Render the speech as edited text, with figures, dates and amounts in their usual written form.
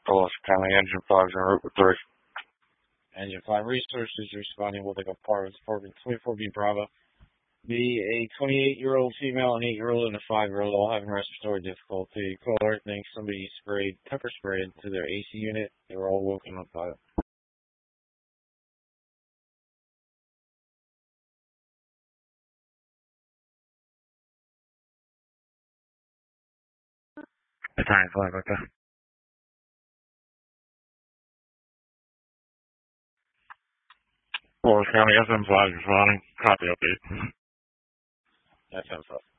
Dulles County Engine 5's en route with 3. Engine 5 Resources responding. We'll take a part of 24B Bravo. Be a 28-year-old female, an 8-year-old, and a 5-year-old, all having respiratory difficulty. Caller thinks somebody sprayed pepper spray into their AC unit. They were all woken up by it. Battalion 5, okay. Dulles County SM5 responding. Copy update. FM5.